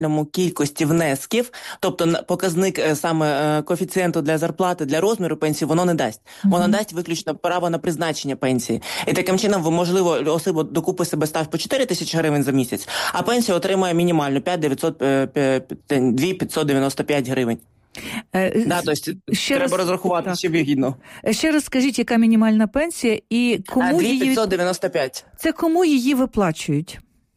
кількості внесків, тобто показник саме коефіцієнту для зарплати, для розміру пенсії, воно не дасть. Воно дасть виключно право на призначення пенсії. І таким чином, можливо, особа докупить себе стаж по 4 тисячі гривень за місяць, а пенсію отримає мінімально 2595 гривень. Треба розрахувати, щоб вигідно. Ще раз скажіть, яка мінімальна пенсія і кому 2595. Це кому її виплачують?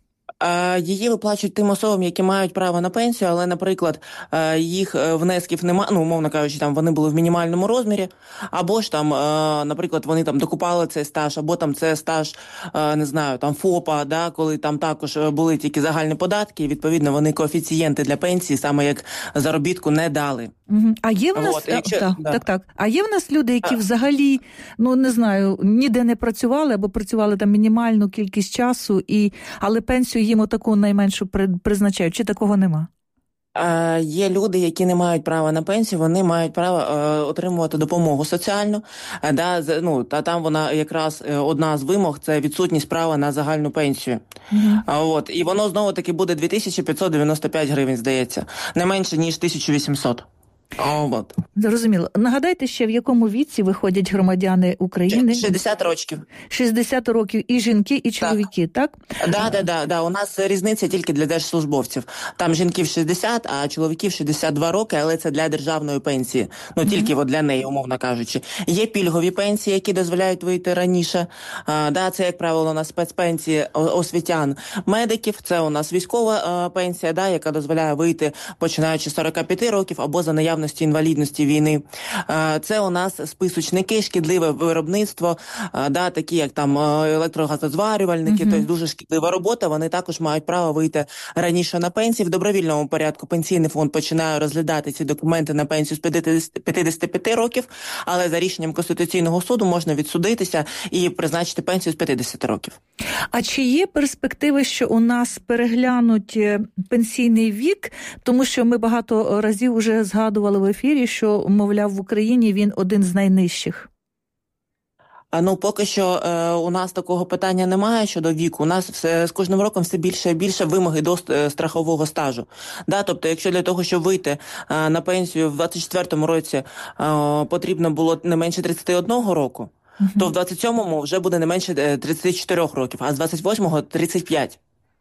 Її виплачують тим особам, які мають право на пенсію, але, наприклад, їх внесків немає, ну, умовно кажучи, там вони були в мінімальному розмірі, або ж там, наприклад, вони там докупали цей стаж, або там це стаж, не знаю, там ФОПа, да, коли там також були тільки загальні податки, і, відповідно, вони коефіцієнти для пенсії, саме як заробітку, не дали. А є в нас, А є в нас люди, які взагалі, ну, не знаю, ніде не працювали, або працювали там мінімальну кількість часу, але пенсію їм отаку найменшу призначають, чи такого нема? Є люди, які не мають права на пенсію, вони мають право отримувати допомогу соціальну. Там вона якраз одна з вимог – це відсутність права на загальну пенсію. І воно знову-таки буде 2595 гривень, здається. Не менше, ніж 1800. Зрозуміло. Нагадайте ще, в якому віці виходять громадяни України? 60 років. 60 років і жінки, і чоловіки, так? Да. У нас різниця тільки для держслужбовців. Там жінків 60, а чоловіків 62 роки, але це для державної пенсії. Ну, тільки для неї, умовно кажучи. Є пільгові пенсії, які дозволяють вийти раніше. Це, як правило, у нас спецпенсії освітян, медиків. Це у нас військова пенсія, яка дозволяє вийти, починаючи з 45 років, або за наявності інвалідності війни. Це у нас списочники, шкідливе виробництво, такі як там електрогазозварювальники, тобто дуже шкідлива робота, вони також мають право вийти раніше на пенсії. В добровільному порядку Пенсійний фонд починає розглядати ці документи на пенсію з 55 років, але за рішенням Конституційного суду можна відсудитися і призначити пенсію з 50 років. А чи є перспективи, що у нас переглянуть пенсійний вік? Тому що ми багато разів вже згадували в ефірі, що, мовляв, в Україні він один з найнижчих. Поки що у нас такого питання немає щодо віку. У нас з кожним роком все більше і більше вимоги до страхового стажу. Тобто, якщо для того, щоб вийти на пенсію в 24-му році потрібно було не менше 31 року, то в 27-му вже буде не менше 34 років, а з 28-го – 35.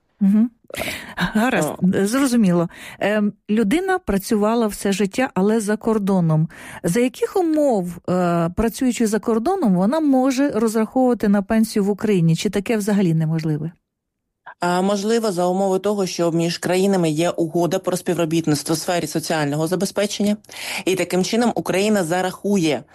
Гаразд, зрозуміло. Людина працювала все життя, але за кордоном. За яких умов, працюючи за кордоном, вона може розраховувати на пенсію в Україні? Чи таке взагалі неможливе? Можливо, за умови того, що між країнами є угода про співробітництво в сфері соціального забезпечення, і таким чином Україна зарахує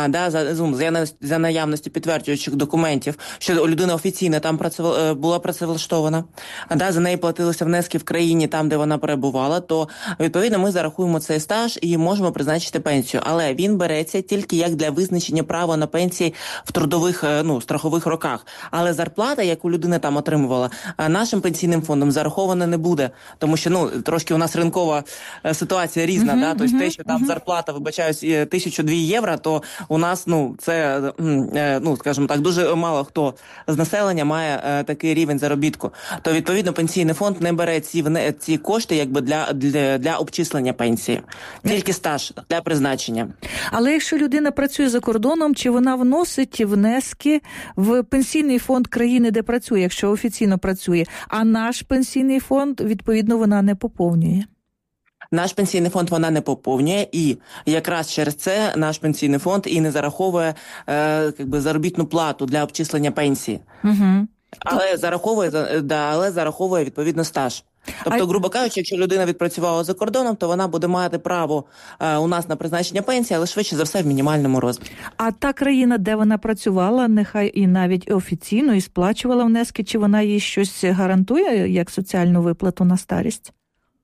за наявності підтверджуючих документів, що людина офіційно там була працевлаштована, за неї платилися внески в країні там, де вона перебувала, то відповідно ми зарахуємо цей стаж і можемо призначити пенсію. Але він береться тільки як для визначення права на пенсії в трудових страхових роках. Але зарплата, яку людина там отримувала, нашим пенсійним фондом зарахована не буде, тому що трошки у нас ринкова ситуація різна, тобто те, що там зарплата, вибачаюсь, 1002 євро, то у нас, це, скажімо так, дуже мало хто з населення має такий рівень заробітку. То, відповідно, пенсійний фонд не бере ці кошти якби для обчислення пенсії. Тільки стаж для призначення. Але якщо людина працює за кордоном, чи вона вносить внески в пенсійний фонд країни, де працює, якщо офіційно працює, а наш пенсійний фонд, відповідно, вона не поповнює? Наш пенсійний фонд вона не поповнює, і якраз через це наш пенсійний фонд і не зараховує заробітну плату для обчислення пенсії. Але зараховує відповідно стаж. Тобто, грубо кажучи, якщо людина відпрацювала за кордоном, то вона буде мати право у нас на призначення пенсії, але швидше за все в мінімальному розмірі. А та країна, де вона працювала, нехай і навіть офіційно, і сплачувала внески, чи вона їй щось гарантує, як соціальну виплату на старість?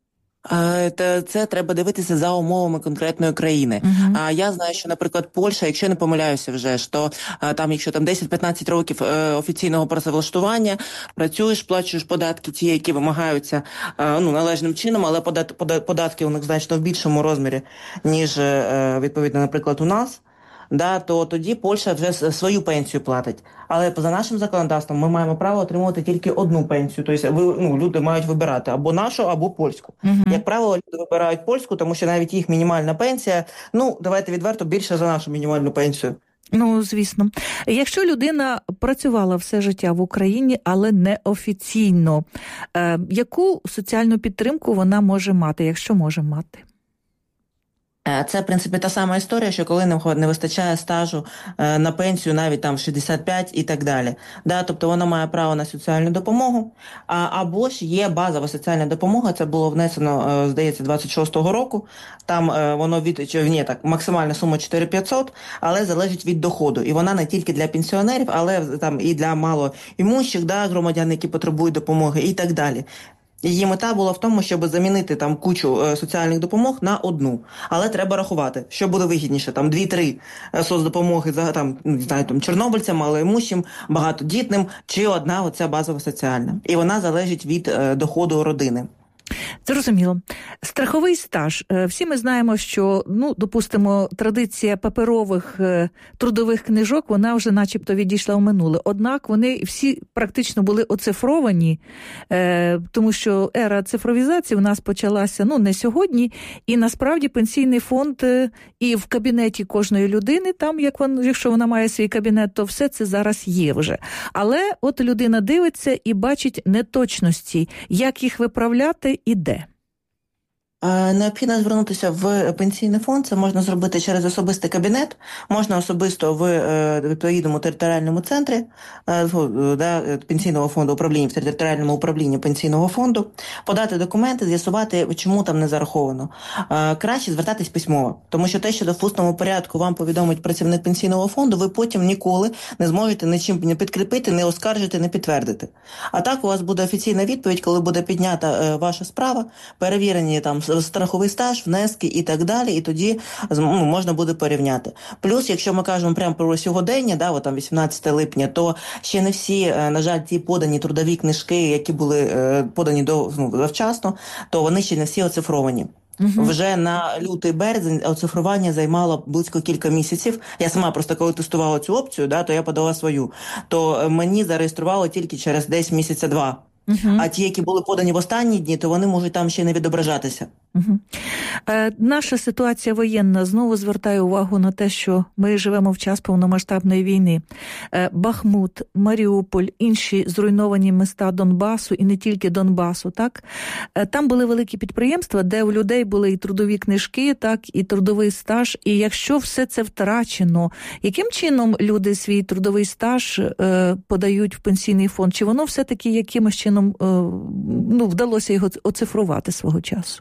Це треба дивитися за умовами конкретної країни. Я знаю, що, наприклад, Польща, якщо не помиляюся вже, що якщо 10-15 років офіційного працевлаштування, працюєш, сплачуєш податки ті, які вимагаються належним чином, але податки у них значно в більшому розмірі, ніж, відповідно, наприклад, у нас. да, то тоді Польща вже свою пенсію платить. Але за нашим законодавством ми маємо право отримувати тільки одну пенсію. Тобто люди мають вибирати або нашу, або польську. Як правило, люди вибирають польську, тому що навіть їх мінімальна пенсія, давайте відверто, більше за нашу мінімальну пенсію. Ну, звісно. Якщо людина працювала все життя в Україні, але неофіційно, яку соціальну підтримку вона може мати, якщо може мати? Це, в принципі, та сама історія, що коли не вистачає стажу на пенсію, навіть там 65 і так далі. Да, тобто вона має право на соціальну допомогу, або ж є базова соціальна допомога, це було внесено, здається, 26-го року, там воно максимальна сума 4500, але залежить від доходу. І вона не тільки для пенсіонерів, але там і для малоімущих, громадян, які потребують допомоги і так далі. Її мета була в тому, щоб замінити там кучу соціальних допомог на одну. Але треба рахувати, що буде вигідніше, там 2-3 соцдопомоги чорнобильцям, малоімущим, багатодітним, чи одна оця базова соціальна. І вона залежить від доходу родини. Зрозуміло. Страховий стаж. Всі ми знаємо, що, допустимо, традиція паперових трудових книжок, вона вже начебто відійшла в минуле. Однак вони всі практично були оцифровані, тому що ера цифровізації у нас почалася, не сьогодні, і насправді пенсійний фонд і в кабінеті кожної людини, там, якщо вона має свій кабінет, то все це зараз є вже. Але от людина дивиться і бачить неточності, як їх виправляти і де. Необхідно звернутися в пенсійний фонд, це можна зробити через особистий кабінет, можна особисто в відповідному територіальному центрі пенсійного фонду, в територіальному управлінні пенсійного фонду, подати документи, з'ясувати, чому там не зараховано. Краще звертатись письмово, тому що те, що в усному порядку вам повідомить працівник пенсійного фонду, ви потім ніколи не зможете нічим не підкріпити, не оскаржити, не підтвердити. А так у вас буде офіційна відповідь, коли буде піднята ваша справа, перевірені там страховий стаж, внески і так далі, і тоді можна буде порівняти. Плюс, якщо ми кажемо прямо про сьогодення, 18 липня, то ще не всі, на жаль, ті подані трудові книжки, які були подані завчасно, то вони ще не всі оцифровані. Вже на лютий-березень оцифрування займало близько кілька місяців. Я сама просто коли тестувала цю опцію, то я подала свою. То мені зареєстрували тільки через десь місяця-два. А ті, які були подані в останні дні, то вони можуть там ще не відображатися. Наша ситуація воєнна. Знову звертаю увагу на те, що ми живемо в час повномасштабної війни. Бахмут, Маріуполь, інші зруйновані міста Донбасу і не тільки Донбасу, так? Там були великі підприємства, де у людей були і трудові книжки, так, і трудовий стаж. І якщо все це втрачено, яким чином люди свій трудовий стаж подають в пенсійний фонд? Чи воно все-таки якимось чином вдалося його оцифрувати свого часу?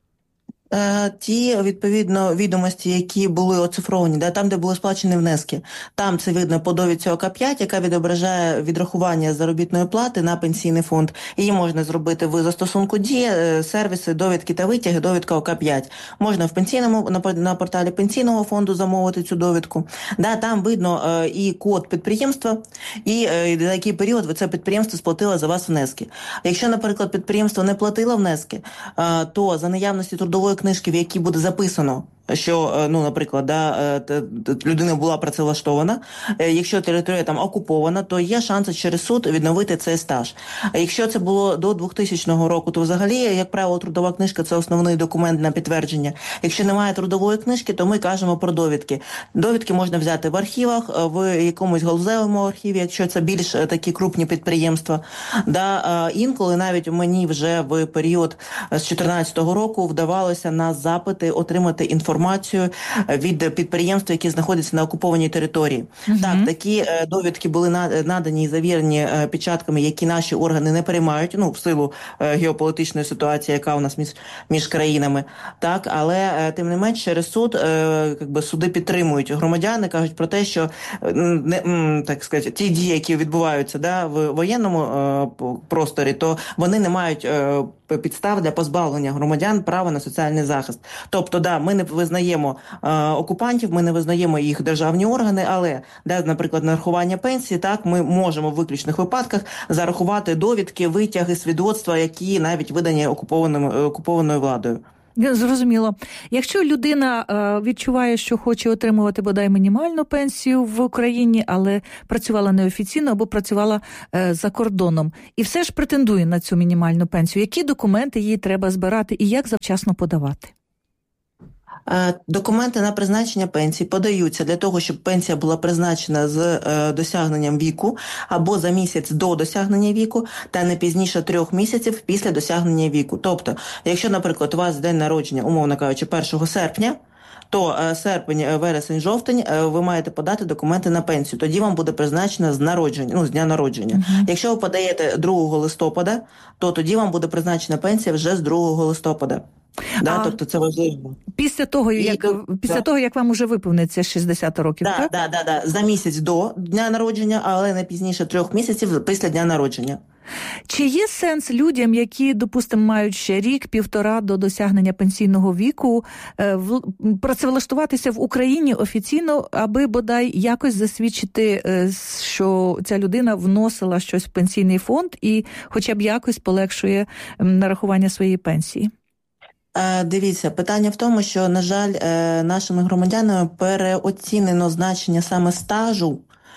Ті, відповідно, відомості, які були оцифровані, там, де були сплачені внески, там це видно по довідці ОК-5, яка відображає відрахування заробітної плати на пенсійний фонд. Її можна зробити в застосунку «Дія», сервіси, довідки та витяги, довідка ОК-5. Можна в на порталі пенсійного фонду замовити цю довідку. Там видно і код підприємства, і за який період це підприємство сплатило за вас внески. Якщо, наприклад, підприємство не платило внески, то за наявності трудової книжки, в якій буде записано, що, наприклад, людина була працевлаштована, якщо територія там окупована, то є шанси через суд відновити цей стаж. А якщо це було до 2000 року, то взагалі, як правило, трудова книжка – це основний документ на підтвердження. Якщо немає трудової книжки, то ми кажемо про довідки. Довідки можна взяти в архівах, в якомусь галузевому архіві, якщо це більш такі крупні підприємства. Інколи навіть мені вже в період з 2014 року вдавалося на запити отримати інформацію від підприємств, які знаходяться на окупованій території. Так, такі довідки були надані і завірені печатками, які наші органи не приймають, в силу геополітичної ситуації, яка у нас між країнами. Так, але тим не менш через суд суди підтримують громадяни, кажуть про те, що так сказати, ті дії, які відбуваються в воєнному просторі, то вони не мають підстав для позбавлення громадян права на соціальний захист. Тобто, ми не визнаємо окупантів, ми не визнаємо їх державні органи, але, наприклад, нарахування пенсії, так, ми можемо в виключних випадках зарахувати довідки, витяги, свідоцтва, які навіть видані окупованою владою. Зрозуміло. Якщо людина відчуває, що хоче отримувати бодай мінімальну пенсію в Україні, але працювала неофіційно або працювала за кордоном, і все ж претендує на цю мінімальну пенсію, які документи їй треба збирати і як завчасно подавати? Документи на призначення пенсії подаються для того, щоб пенсія була призначена з досягненням віку або за місяць до досягнення віку та не пізніше 3 місяців після досягнення віку. Тобто, якщо, наприклад, у вас день народження, умовно кажучи, 1 серпня, то серпень, вересень, жовтень ви маєте подати документи на пенсію. Тоді вам буде призначено з народження, з дня народження. Якщо ви подаєте 2 листопада, то тоді вам буде призначена пенсія вже з 2 листопада. Тобто це важливо. Після того, як вам уже виповниться 60 років, так? Так. За місяць до дня народження, але не пізніше 3 місяців після дня народження. Чи є сенс людям, які, допустимо, мають ще рік-півтора до досягнення пенсійного віку, працевлаштуватися в Україні офіційно, аби бодай якось засвідчити, що ця людина вносила щось в пенсійний фонд і хоча б якось полегшує нарахування своєї пенсії? Дивіться, питання в тому, що, на жаль, нашими громадянами переоцінено значення саме стажу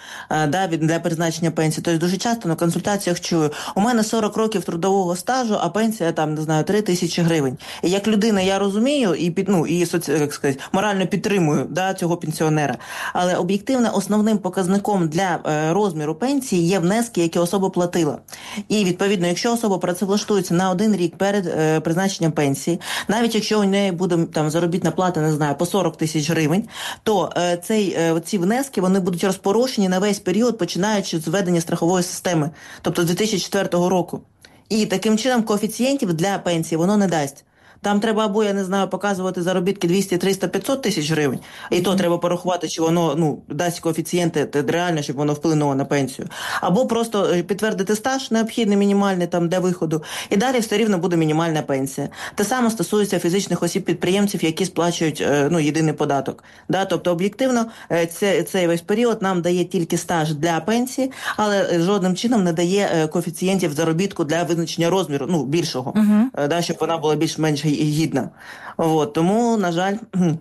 для призначення пенсії. Тобто дуже часто на консультаціях чую, у мене 40 років трудового стажу, а пенсія там, 3 тисячі гривень. І як людина я розумію і морально підтримую цього пенсіонера. Але об'єктивно основним показником для розміру пенсії є внески, які особа платила. І відповідно, якщо особа працевлаштується на 1 рік перед призначенням пенсії, навіть якщо у неї буде заробітна плата, по 40 тисяч гривень, то ці внески, вони будуть розпорошені на весь період, починаючи з введення страхової системи, тобто з 2004 року. І таким чином коефіцієнтів для пенсії воно не дасть. Там треба або, показувати заробітки 200, 300, 500 тисяч гривень, і то треба порахувати, чи воно, дасть коефіцієнти реально, щоб воно вплинуло на пенсію. Або просто підтвердити стаж необхідний, мінімальний для виходу, і далі все рівно буде мінімальна пенсія. Те саме стосується фізичних осіб-підприємців, які сплачують, єдиний податок. Тобто, об'єктивно, цей весь період нам дає тільки стаж для пенсії, але жодним чином не дає коефіцієнтів заробітку для визначення розміру, більшого, щоб вона була більш-менш гідна. Тому, на жаль,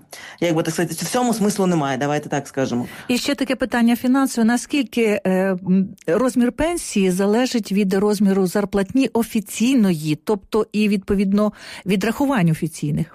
в цьому смислу немає, давайте так скажемо. І ще таке питання фінансове. Наскільки розмір пенсії залежить від розміру зарплатні офіційної, тобто і, відповідно, відрахувань офіційних?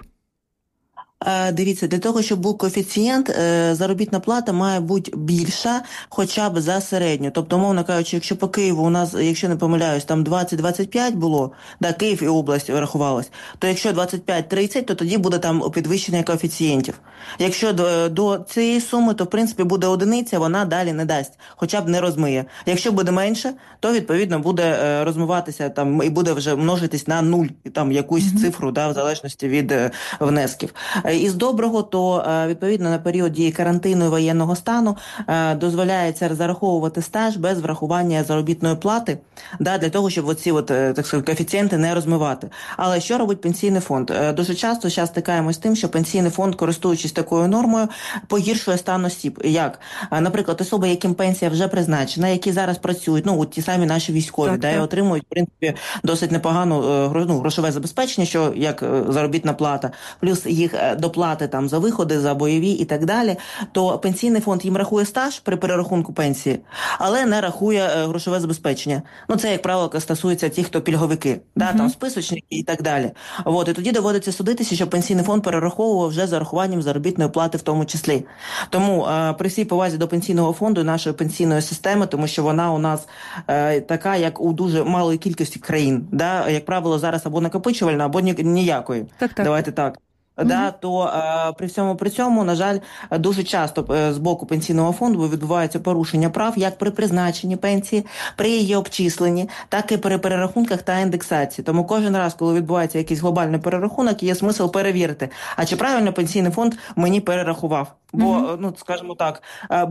Дивіться, для того, щоб був коефіцієнт, заробітна плата має бути більша хоча б за середню. Тобто, умовно кажучи, якщо по Києву у нас, якщо не помиляюсь, там 20-25 було, Київ і область рахувалось, то якщо 25-30, то тоді буде там підвищення коефіцієнтів. Якщо до цієї суми, то в принципі буде одиниця, вона далі не дасть, хоча б не розмиє. Якщо буде менше, то відповідно буде розмиватися і буде вже множитись на 0, якусь цифру, в залежності від внесків. Із доброго, то відповідно на період дії карантину і воєнного стану дозволяється зараховувати стаж без врахування заробітної плати, для того, щоб оці коефіцієнти не розмивати. Але що робить пенсійний фонд? Дуже часто зараз стикаємось з тим, що пенсійний фонд, користуючись такою нормою, погіршує стан осіб. Як? Наприклад, особи, яким пенсія вже призначена, які зараз працюють, ті самі наші військові, і отримують, в принципі, досить непогану грошове забезпечення, що як заробітна плата, плюс їх доплати за виходи, за бойові і так далі, то пенсійний фонд їм рахує стаж при перерахунку пенсії, але не рахує грошове забезпечення. Це, як правило, стосується тих, хто пільговики, там списочники і так далі. І тоді доводиться судитися, що пенсійний фонд перераховував вже за рахуванням заробітної плати в тому числі. Тому при всій повазі до пенсійного фонду, нашої пенсійної системи, тому що вона у нас така, як у дуже малої кількості країн, як правило, зараз або накопичувальна, або ніякої. Давайте так. То при цьому, на жаль, дуже часто з боку пенсійного фонду відбувається порушення прав як при призначенні пенсії, при її обчисленні, так і при перерахунках та індексації. Тому кожен раз, коли відбувається якийсь глобальний перерахунок, є смисл перевірити, а чи правильно пенсійний фонд мені перерахував. Бо, скажімо так,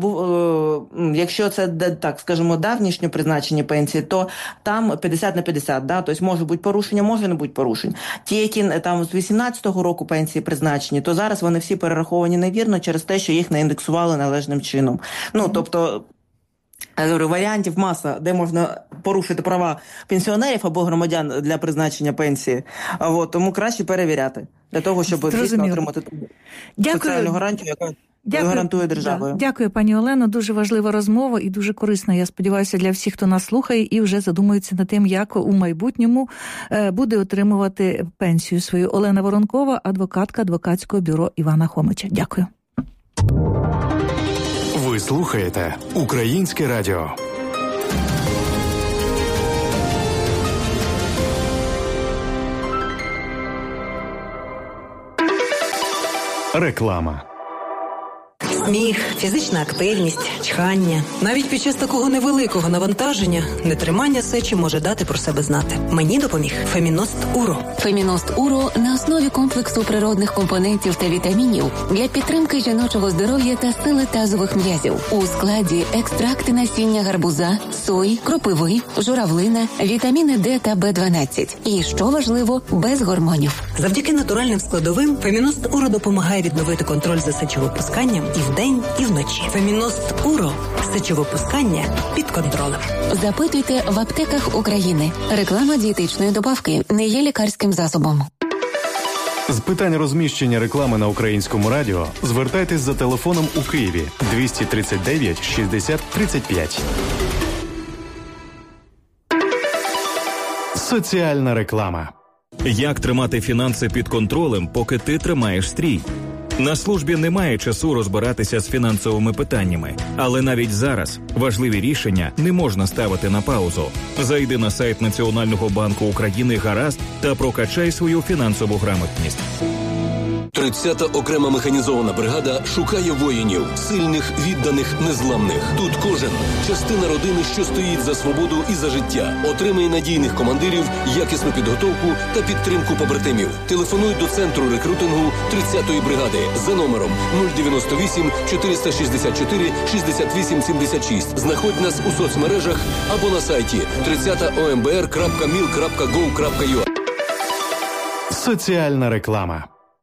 якщо це, давнішнє призначення пенсії, то там 50/50, тобто може бути порушення, може не бути порушень. Ті, які там з 18-го року пенсії призначені, то зараз вони всі перераховані невірно через те, що їх не індексували належним чином. Тобто Варіантів маса, де можна порушити права пенсіонерів або громадян для призначення пенсії. Тому краще перевіряти, для того, щоб дійсно отримати соціальну гарантію, яка гарантує державою. Дякую, пані Олено. Дуже важлива розмова і дуже корисна, я сподіваюся, для всіх, хто нас слухає і вже задумується над тим, як у майбутньому буде отримувати пенсію свою. Олена Воронкова, адвокатка адвокатського бюро Івана Хомича. Дякую. Ви слухаєте Українське радіо. Реклама. Сміх, фізична активність, чхання. Навіть під час такого невеликого навантаження нетримання сечі може дати про себе знати. Мені допоміг Феміност Уро. Феміност Уро на основі комплексу природних компонентів та вітамінів для підтримки жіночого здоров'я та сили тазових м'язів. У складі екстракти насіння гарбуза, сої, кропиви, журавлина, вітаміни Д та Б12. І, що важливо, без гормонів. Завдяки натуральним складовим Феміност Уро допомагає відновити контроль за сечовипусканням і вдень, і вночі. Феміност Уро. Сечовипускання під контролем. Запитуйте в аптеках України. Реклама дієтичної добавки не є лікарським засобом. З питань розміщення реклами на Українському радіо звертайтесь за телефоном у Києві 239 60 35. Соціальна реклама. Як тримати фінанси під контролем, поки ти тримаєш стрій? На службі немає часу розбиратися з фінансовими питаннями, але навіть зараз важливі рішення не можна ставити на паузу. Зайди на сайт Національного банку України «Гаразд» та прокачай свою фінансову грамотність. 30-та окрема механізована бригада шукає воїнів, сильних, відданих, незламних. Тут кожен – частина родини, що стоїть за свободу і за життя. Отримає надійних командирів, якісну підготовку та підтримку побратимів. Телефонуй до центру рекрутингу 30-ї бригади за номером 098 464 68 76. Знаходь нас у соцмережах або на сайті 30ombr.mil.gov.ua. Соціальна реклама.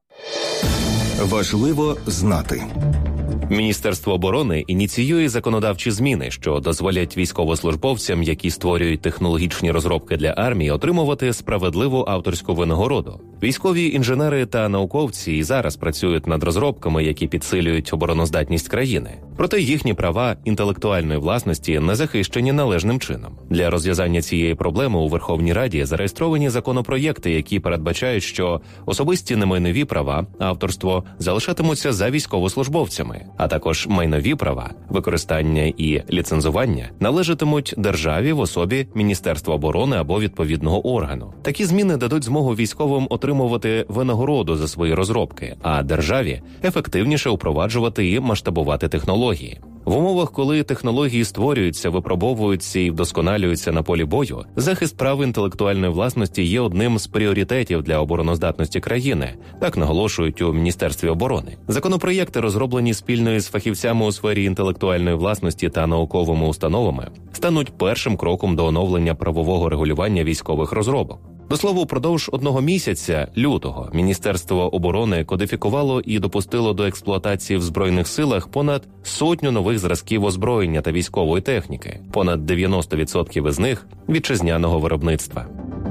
Важливо знати. Міністерство оборони ініціює законодавчі зміни, що дозволять військовослужбовцям, які створюють технологічні розробки для армії, отримувати справедливу авторську винагороду. Військові інженери та науковці і зараз працюють над розробками, які підсилюють обороноздатність країни. Проте їхні права інтелектуальної власності не захищені належним чином. Для розв'язання цієї проблеми у Верховній Раді зареєстровані законопроєкти, які передбачають, що особисті немайнові права, авторство залишатимуться за військовослужбовцями, а також майнові права, використання і ліцензування належатимуть державі в особі Міністерства оборони або відповідного органу. Такі зміни дадуть змогу військовим отримувати винагороду за свої розробки, а державі ефективніше впроваджувати і масштабувати технології. В умовах, коли технології створюються, випробовуються і вдосконалюються на полі бою, захист прав інтелектуальної власності є одним з пріоритетів для обороноздатності країни, так наголошують у Міністерстві оборони. Законопроєкти, розроблені спільно з фахівцями у сфері інтелектуальної власності та науковими установами, стануть першим кроком до оновлення правового регулювання військових розробок. До слова, упродовж 1 місяця, лютого, Міністерство оборони кодифікувало і допустило до експлуатації в Збройних силах понад 100 нових зразків озброєння та військової техніки, понад 90% із них – вітчизняного виробництва.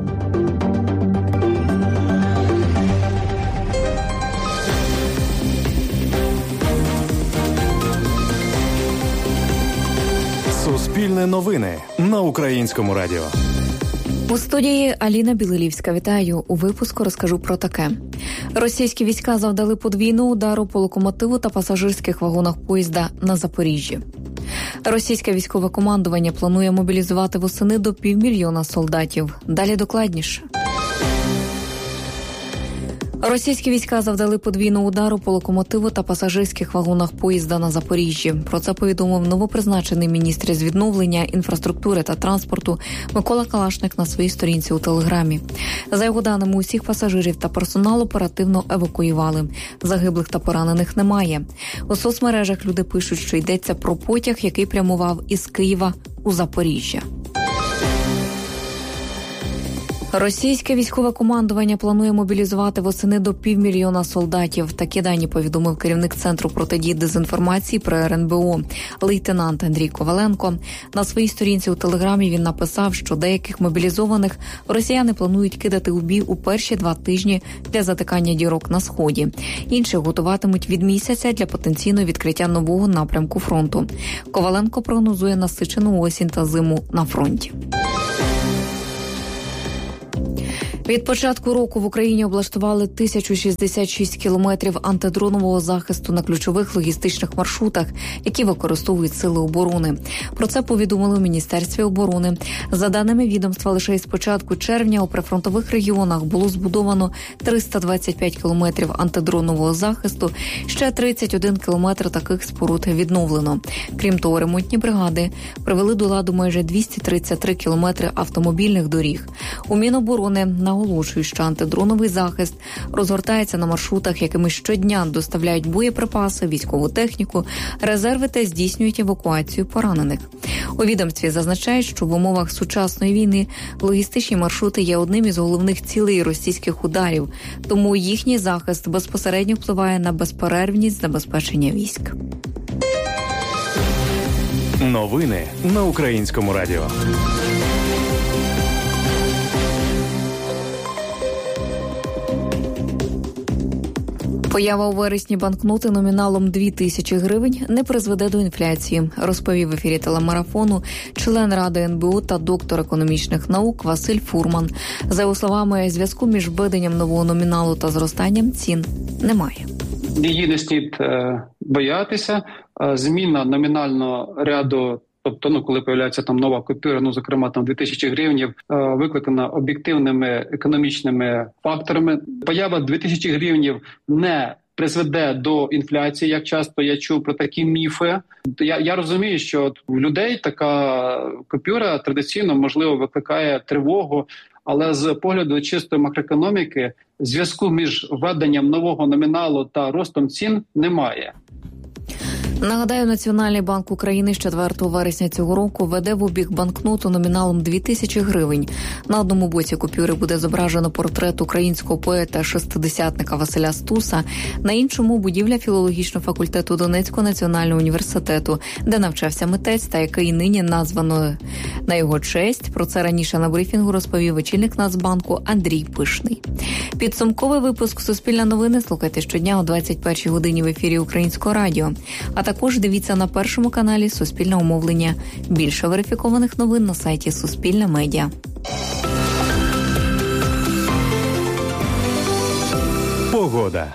Суспільне новини на Українському радіо. У студії Аліна Білилівська. Вітаю. У випуску розкажу про таке. Російські війська завдали подвійного удару по локомотиву та пасажирських вагонах поїзда на Запоріжжі. Російське військове командування планує мобілізувати восени до 500 000 солдатів. Далі докладніше. Російські війська завдали подвійного удару по локомотиву та пасажирських вагонах поїзда на Запоріжжі. Про це повідомив новопризначений міністр з відновлення інфраструктури та транспорту Микола Калашник на своїй сторінці у Телеграмі. За його даними, усіх пасажирів та персонал оперативно евакуювали. Загиблих та поранених немає. У соцмережах люди пишуть, що йдеться про потяг, який прямував із Києва у Запоріжжя. Російське військове командування планує мобілізувати восени до 500 000 солдатів. Такі дані повідомив керівник Центру протидії дезінформації при РНБО лейтенант Андрій Коваленко. На своїй сторінці у Телеграмі він написав, що деяких мобілізованих росіяни планують кидати у бій у перші 2 тижні для затикання дірок на Сході. Інших готуватимуть від місяця для потенційного відкриття нового напрямку фронту. Коваленко прогнозує насичену осінь та зиму на фронті. Від початку року в Україні облаштували 1066 кілометрів антидронового захисту на ключових логістичних маршрутах, які використовують сили оборони. Про це повідомили у Міністерстві оборони. За даними відомства, лише із початку червня у прифронтових регіонах було збудовано 325 кілометрів антидронового захисту, ще 31 кілометр таких споруд відновлено. Крім того, ремонтні бригади привели до ладу майже 233 кілометри автомобільних доріг. У Міноборони наголошують, що антидроновий захист розгортається на маршрутах, якими щодня доставляють боєприпаси, військову техніку, резерви та здійснюють евакуацію поранених. У відомстві зазначають, що в умовах сучасної війни логістичні маршрути є одним із головних цілей російських ударів, тому їхній захист безпосередньо впливає на безперервність забезпечення військ. Новини на Українському радіо. Поява у вересні банкноти номіналом 2000 гривень не призведе до інфляції, розповів в ефірі телемарафону член Ради НБУ та доктор економічних наук Василь Фурман. За його словами, зв'язку між введенням нового номіналу та зростанням цін немає. Її не слід боятися. Зміна номінального ряду, тобто, коли появляється там нова купюра, зокрема там 2000 гривень, викликана об'єктивними економічними факторами. Поява 2000 гривень не призведе до інфляції, як часто я чув про такі міфи. Я розумію, що у людей така купюра традиційно, можливо, викликає тривогу, але з погляду чистої макроекономіки зв'язку між введенням нового номіналу та ростом цін немає. Нагадаю, Національний банк України з 4 вересня цього року веде в обіг банкноту номіналом 2000 гривень. На одному боці купюри буде зображено портрет українського поета-шестидесятника Василя Стуса, на іншому – будівля філологічного факультету Донецького національного університету, де навчався митець та який нині названо на його честь. Про це раніше на брифінгу розповів очільник Нацбанку Андрій Пишний. Підсумковий випуск «Суспільне новини» слухайте щодня о 21-й годині в ефірі Українського радіо. А також дивіться на першому каналі Суспільного мовлення. Більше верифікованих новин на сайті Суспільне Медіа. Погода.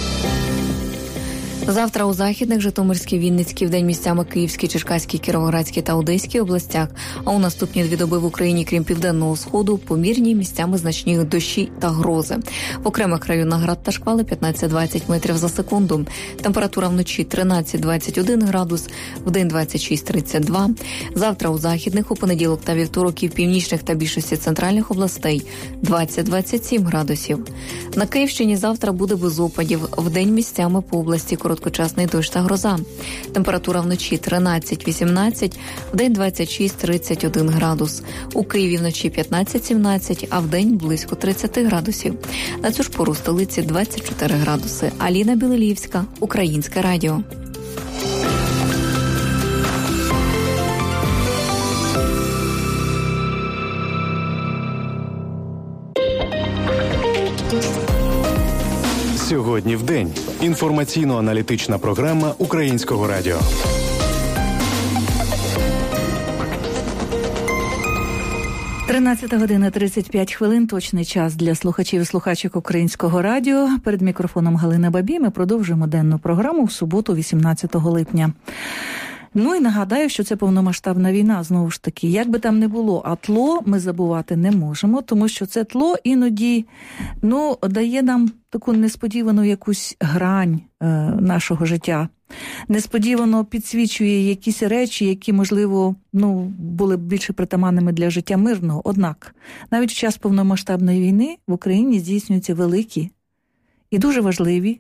Завтра у Західних, Житомирській, Вінницькій, вдень місцями Київській, Черкаській, Кіровоградській та Одеській областях, а у наступні 2 доби в Україні, крім Південного Сходу, помірні місцями значні дощі та грози. В окремих районах град та шквали 15-20 метрів за секунду. Температура вночі 13-21 градус, вдень 26-32. Завтра у Західних, у понеділок та вівторок і в північних та більшості центральних областей 20-27 градусів. На Київщині завтра буде без опадів, вдень місцями по області короткочасний дощ та гроза. Температура вночі 13-18, вдень 26-31 градус. У Києві вночі 15-17, а вдень близько 30 градусів. На цю ж пору столиці 24 градуси. Аліна Білилівська, Українське радіо. Сьогодні в день. Інформаційно-аналітична програма Українського радіо. Година 35 хвилин. Точний час для слухачів і слухачок Українського радіо. Перед мікрофоном Галина Бабій. Ми продовжуємо денну програму в суботу, 18 липня. Ну і нагадаю, що це повномасштабна війна, знову ж таки. Як би там не було, а тло ми забувати не можемо, тому що це тло іноді, дає нам таку несподівану якусь грань нашого життя. Несподівано підсвічує якісь речі, які, можливо, були б більше притаманними для життя мирного. Однак, навіть в час повномасштабної війни в Україні здійснюються великі і дуже важливі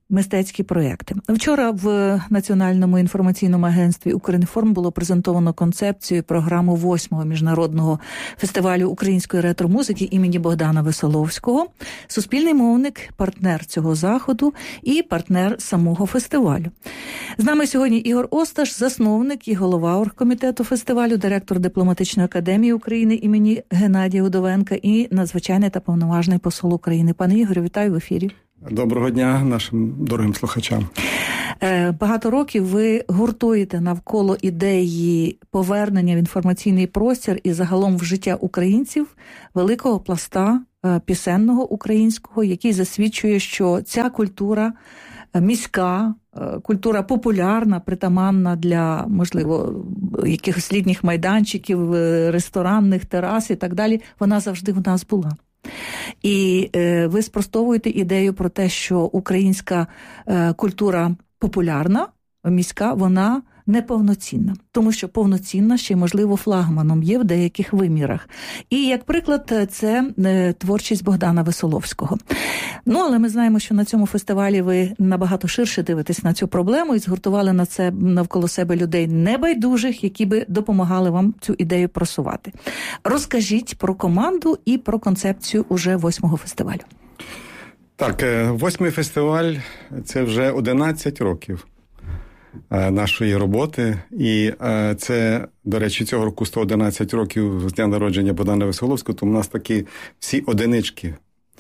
мистецькі проєкти. Вчора в Національному інформаційному агентстві «Укрінформ» було презентовано концепцію програму 8-го міжнародного фестивалю української ретро-музики імені Богдана Веселовського. Суспільний мовник, партнер цього заходу і партнер самого фестивалю. З нами сьогодні Ігор Осташ, засновник і голова оргкомітету фестивалю, директор Дипломатичної академії України імені Геннадія Удовенка і надзвичайний та повноважний посол України. Пане Ігорю, вітаю в ефірі. Доброго дня нашим дорогим слухачам. Багато років ви гуртуєте навколо ідеї повернення в інформаційний простір і загалом в життя українців великого пласта пісенного українського, який засвідчує, що ця культура міська, культура популярна, притаманна для, можливо, якихось літніх майданчиків, ресторанних терас і так далі, вона завжди в нас була. І ви спростовуєте ідею про те, що українська культура популярна, міська, вона неповноцінна. Тому що повноцінна ще, можливо, флагманом є в деяких вимірах. І, як приклад, це творчість Богдана Веселовського. Ну, але ми знаємо, що на цьому фестивалі ви набагато ширше дивитесь на цю проблему і згуртували на це навколо себе людей небайдужих, які би допомагали вам цю ідею просувати. Розкажіть про команду і про концепцію уже 8-го фестивалю. Так, 8-й фестиваль – це вже 11 років нашої роботи. І це, до речі, цього року 111 років з дня народження Богдана Веселовського, тому у нас такі всі одинички.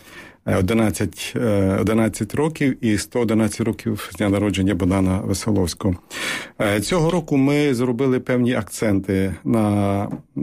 11 років і 111 років з дня народження Богдана Веселовського. Цього року ми зробили певні акценти на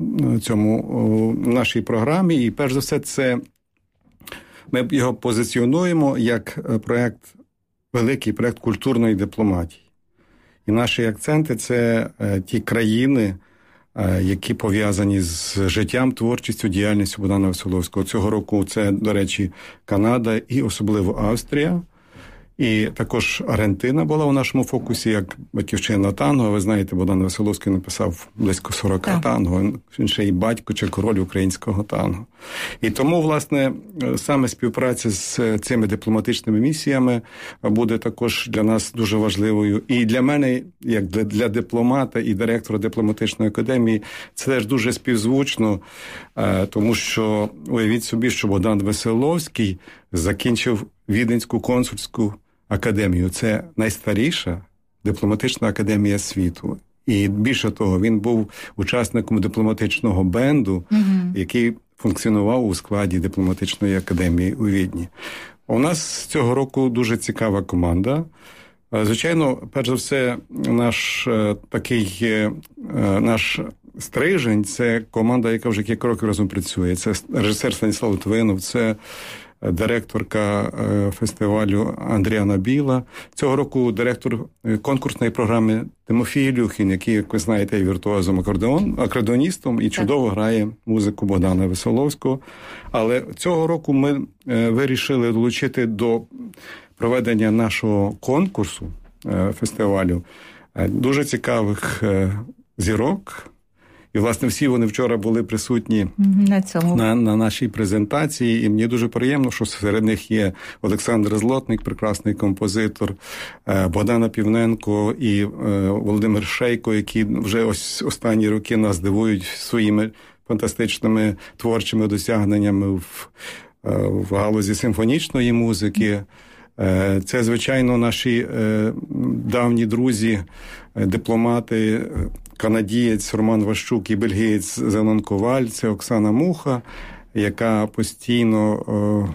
нашій програмі. І перш за все, це ми його позиціонуємо як великий проєкт культурної дипломатії. І наші акценти – це ті країни, які пов'язані з життям, творчістю, діяльністю Богдана Веселовського. Цього року це, до речі, Канада і особливо Австрія. І також Аргентина була у нашому фокусі, як батьківщина танго. Ви знаєте, Богдан Веселовський написав близько 40 танго. Він ще й батько чи король українського танго. І тому, власне, саме співпраця з цими дипломатичними місіями буде також для нас дуже важливою. І для мене, як для дипломата і директора дипломатичної академії, це теж дуже співзвучно, тому що уявіть собі, що Богдан Веселовський закінчив Віденську консульську академію. Це найстаріша дипломатична академія світу. І більше того, він був учасником дипломатичного бенду, який функціонував у складі дипломатичної академії у Відні. У нас цього року дуже цікава команда. Звичайно, перш за все, наш стрижень – це команда, яка вже кілька років разом працює. Це режисер Станіслав Литвинов, це директорка фестивалю Андріана Біла. Цього року директор конкурсної програми Тимофій Ілюхін, який, як ви знаєте, є віртуозом акордеоністом і чудово грає музику Богдана Веселовського. Але цього року ми вирішили долучити до проведення нашого конкурсу фестивалю дуже цікавих зірок. І, власне, всі вони вчора були присутні на нашій презентації. І мені дуже приємно, що серед них є Олександр Злотник, прекрасний композитор, Богдана Півненко і Володимир Шейко, які вже ось останні роки нас дивують своїми фантастичними творчими досягненнями в галузі симфонічної музики. Це, звичайно, наші давні друзі, дипломати, канадієць Роман Ващук і бельгієць Зенон Коваль, це Оксана Муха, яка постійно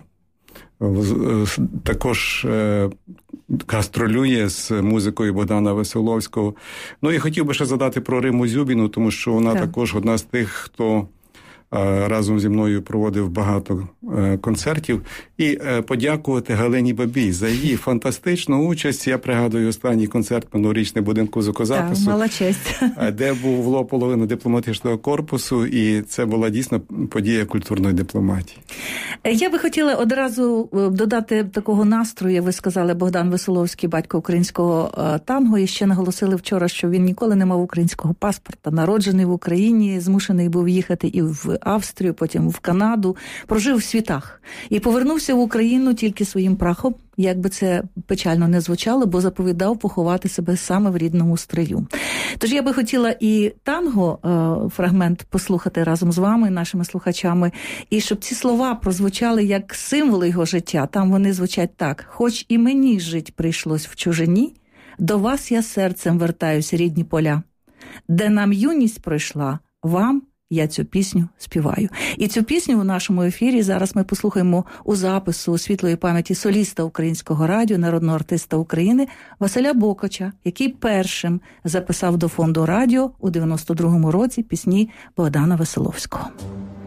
також гастролює з музикою Богдана Веселовського. Ну і хотів би ще задати про Риму Зюбіну, тому що вона також одна з тих, хто разом зі мною проводив багато концертів. І подякувати Галині Бабій за її фантастичну участь. Я пригадую останній концерт минулорічний будинку звукозапису. Так, мала честь. Де було половина дипломатичного корпусу, і це була дійсно подія культурної дипломатії. Я би хотіла одразу додати такого настрою. Ви сказали, Богдан Веселовський, батько українського танго, і ще наголосили вчора, що він ніколи не мав українського паспорта, народжений в Україні, змушений був їхати і в Австрію, потім в Канаду, прожив в світах. І повернувся в Україну тільки своїм прахом, як би це печально не звучало, бо заповідав поховати себе саме в рідному стрию. Тож я би хотіла і танго фрагмент послухати разом з вами, нашими слухачами, і щоб ці слова прозвучали як символи його життя. Там вони звучать так: «Хоч і мені жить прийшлось в чужині, до вас я серцем вертаюсь, рідні поля. Де нам юність пройшла, вам я цю пісню співаю». І цю пісню у нашому ефірі зараз ми послухаємо у запису світлої пам'яті соліста Українського радіо, народного артиста України Василя Бокоча, який першим записав до фонду радіо у 92-му році пісні Богдана Веселовського.